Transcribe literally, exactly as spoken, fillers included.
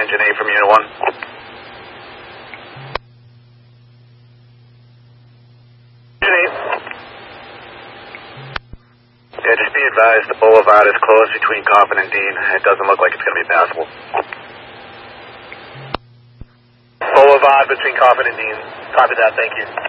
Engine eight from Unit one. Engine eight. Yeah, just be advised the boulevard is closed between Coffin and Dean. It doesn't look like it's going to be passable. Boulevard between Coffin and Dean. Copy that, thank you.